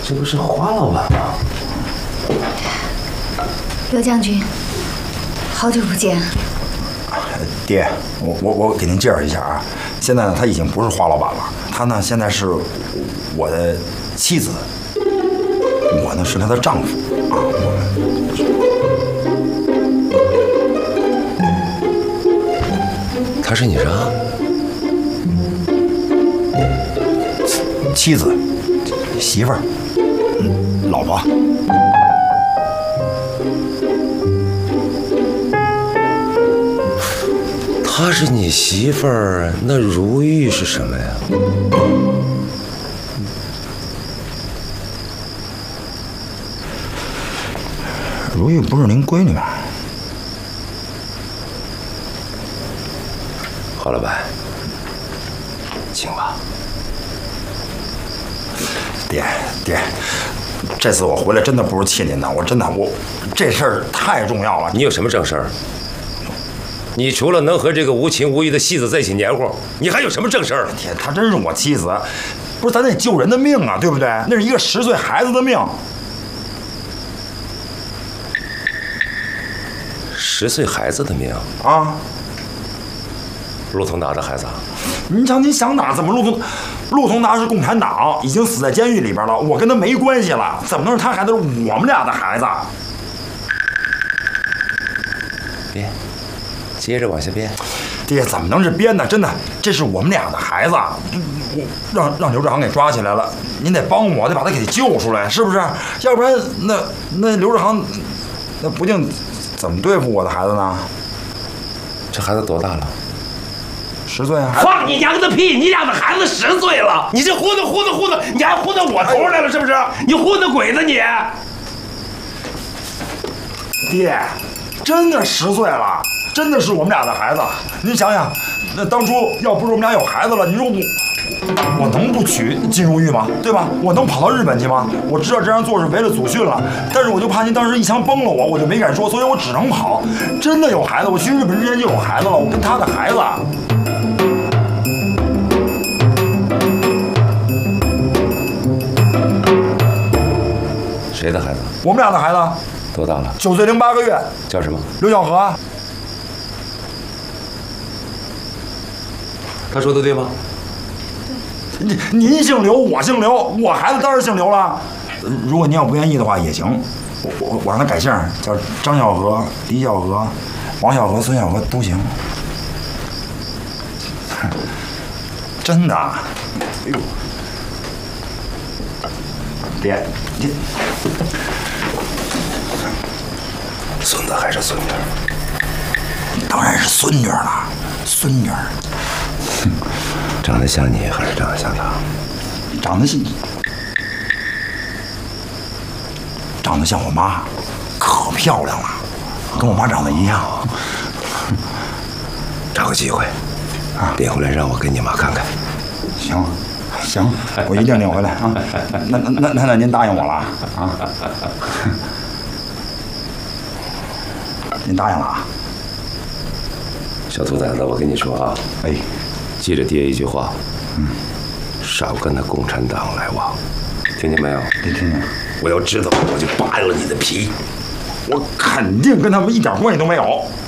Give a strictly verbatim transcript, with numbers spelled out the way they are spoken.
这不是花老板吗？ 刘将军，好久不见。 爹，我我我给您介绍一下啊，现在呢他已经不是花老板了，他呢现在是我的妻子，我呢是她的丈夫啊。 他是你啥？ 妻子、媳妇儿、嗯、老婆。 她是你媳妇儿，那如玉是什么呀？ 如玉不是您闺女吗？ 郝老板，请吧。 爹爹，这次我回来真的不是气您的，我真的我这事儿太重要了。 你有什么正事儿？你除了能和这个无情无义的戏子在一起黏糊，你还有什么正事儿？ 天，她真是我妻子，不是咱得救人的命啊，对不对？那是一个十岁孩子的命。 十岁孩子的命啊！ 陆同达的孩子。 您瞧，您想哪？怎么陆同陆同达是共产党，已经死在监狱里边了，我跟他没关系了，怎么能是他孩子？是我们俩的孩子。 别。接着往下编， 爹，怎么能是编呢？真的，这是我们俩的孩子，我让让刘志航给抓起来了，您得帮我，得把他给救出来，是不是？要不然那那刘志航那不定怎么对付我的孩子呢？ 这孩子多大了？ 十岁啊！ 放你娘的屁！你俩的孩子十岁了，你这糊弄糊弄糊弄，你还糊弄我头上来了是不是？你糊弄鬼子你！ 爹，真的十岁了。真的是我们俩的孩子，您想想，那当初要不是我们俩有孩子了，你说我我能不娶金如玉吗？对吧？我能跑到日本去吗？我知道这样做是违了祖训了，但是我就怕您当时一枪崩了我，我就没敢说，所以我只能跑。真的有孩子，我去日本之前就有孩子了，我跟他的孩子。 谁的孩子？ 我们俩的孩子。 多大了？ 九岁零八个月。 叫什么？ 刘小河。 他说的对吗？ 对。您您姓刘，我姓刘，我孩子当然姓刘了。如果您要不愿意的话也行，我我我让他改姓，叫张小河、李小河、王小河、孙小河都行。真的。哎呦，爹，你孙子还是孙女？ 当然是孙女了，孙女。 长得像你还是长得像他？ 长得像，长得像我妈，可漂亮了，跟我妈长得一样。 找个机会，啊，领回来让我给你妈看看。 行，行，我一定领回来啊。那那那那那您答应我了啊？您答应了啊？ 小兔崽子，我跟你说啊， 哎。 记着爹一句话， 嗯， 少跟那共产党来往，听见没有？ 没听见。 我要知道，我就扒了你的皮。 我肯定跟他们一点关系都没有。